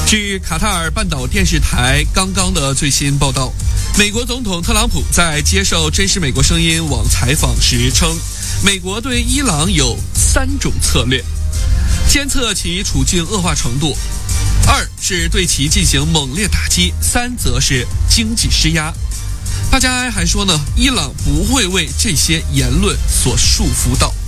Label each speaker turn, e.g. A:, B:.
A: 据卡塔尔半岛电视台刚刚的最新报道，美国总统特朗普在接受《真实美国声音》网采访时称，美国对伊朗有3种策略：监测其处境恶化程度；2是对其进行猛烈打击；3则是经济施压。帕加埃还说呢，伊朗不会为这些言论所束缚到。